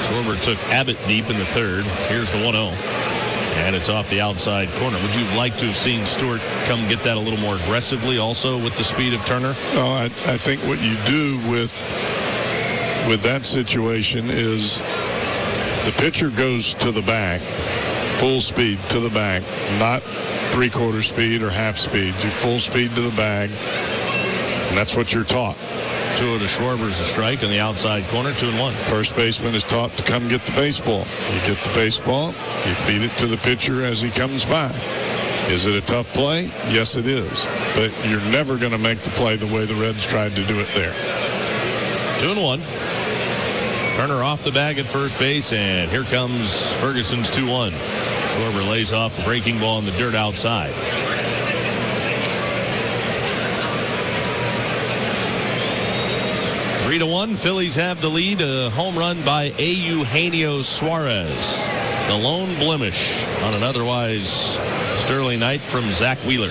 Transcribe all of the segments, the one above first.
Schwarber took Abbott deep in the third. Here's the 1-0. And it's off the outside corner. Would you like to have seen Stewart come get that a little more aggressively also with the speed of Turner? No, I think what you do with that situation is the pitcher goes to the bag, full speed to the bag, not three-quarter speed or half speed. You full speed to the bag, and that's what you're taught. 2-0 to Schwarber's a strike on the outside corner, 2-1. First baseman is taught to come get the baseball. You get the baseball, you feed it to the pitcher as he comes by. Is it a tough play? Yes, it is. But you're never going to make the play the way the Reds tried to do it there. 2-1. Turner off the bag at first base, and here comes Ferguson's 2-1. Schwarber lays off the breaking ball in the dirt outside. Three to 1, Phillies have the lead. A home run by Eugenio Suarez. The lone blemish on an otherwise sterling night from Zach Wheeler.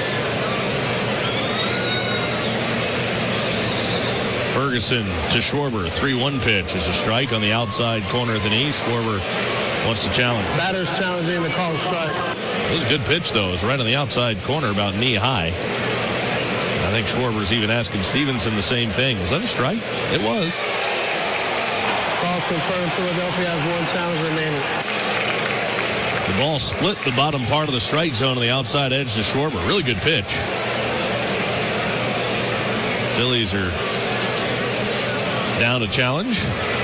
Ferguson to Schwarber. 3-1 pitch is a strike on the outside corner of the knee. Schwarber wants to challenge. Batter's challenging the call strike. It was a good pitch, though. It was right on the outside corner, about knee high. I think Schwarber's even asking Stevenson the same thing. Was that a strike? It was. Call confirmed. Philadelphia has one challenge remaining. The ball split the bottom part of the strike zone on the outside edge to Schwarber. Really good pitch. Phillies are down to challenge.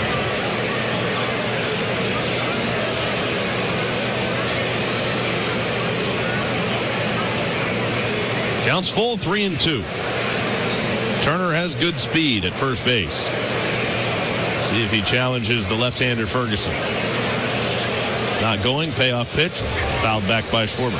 Counts full, 3-2. Turner has good speed at first base. See if he challenges the left-hander Ferguson. Not going, payoff pitch, fouled back by Schwarber.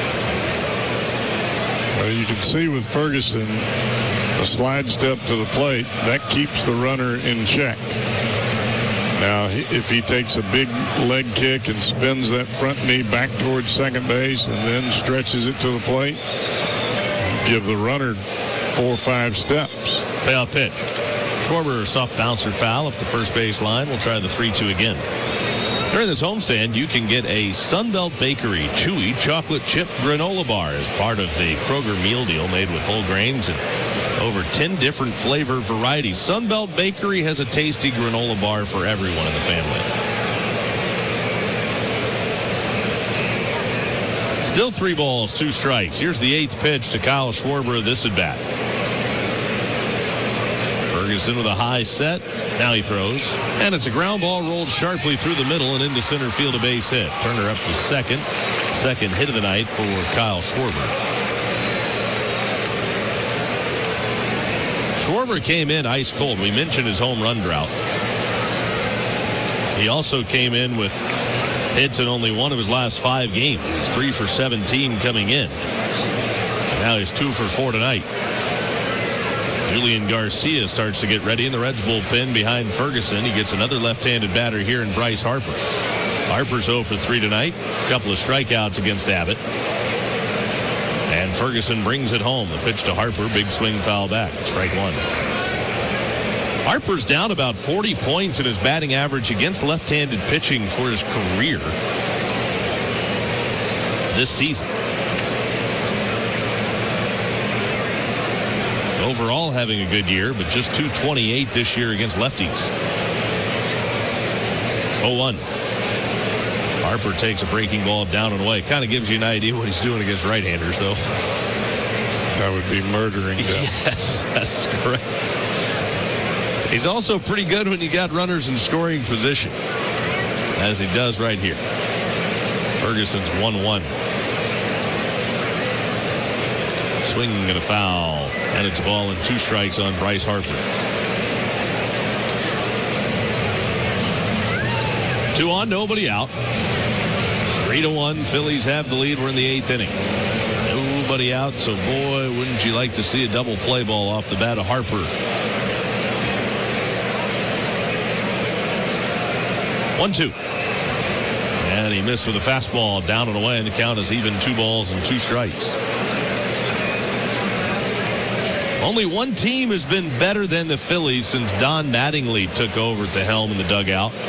Well, you can see with Ferguson, the slide step to the plate, that keeps the runner in check. Now, if he takes a big leg kick and spins that front knee back towards second base and then stretches it to the plate, give the runner 4 or 5 steps. Payoff pitch. Schwarber, soft bouncer foul up the first base line. We'll try the 3-2 again. During this homestand, you can get a Sunbelt Bakery Chewy Chocolate Chip Granola Bar as part of the Kroger meal deal made with whole grains and over 10 different flavor varieties. Sunbelt Bakery has a tasty granola bar for everyone in the family. Still 3 balls, 2 strikes. Here's the 8th pitch to Kyle Schwarber this at bat. Ferguson with a high set. Now he throws. And it's a ground ball rolled sharply through the middle and into center field, a base hit. Turner up to second. Second hit of the night for Kyle Schwarber. Schwarber came in ice cold. We mentioned his home run drought. He also came in with hits in only one of his last 5 games. 3 for 17 coming in. Now he's 2 for 4 tonight. Julian Garcia starts to get ready in the Reds bullpen behind Ferguson. He gets another left-handed batter here in Bryce Harper. Harper's 0 for 3 tonight. A couple of strikeouts against Abbott. And Ferguson brings it home. The pitch to Harper. Big swing, foul back. Strike 1. Harper's down about 40 points in his batting average against left-handed pitching for his career this season. Overall having a good year, but just .228 this year against lefties. 0-1. Harper takes a breaking ball down and away. Kind of gives you an idea what he's doing against right-handers, though. That would be murdering them. Yes, that's correct. He's also pretty good when you got runners in scoring position, as he does right here. Ferguson's 1-1. Swinging and a foul, and it's a ball and 2 strikes on Bryce Harper. 2 on, nobody out. 3-1, Phillies have the lead. We're in the 8th inning. Nobody out, so boy, wouldn't you like to see a double play ball off the bat of Harper. 1-2. And he missed with a fastball down and away, and the count is even 2 balls and 2 strikes. Only one team has been better than the Phillies since Don Mattingly took over at the helm in the dugout.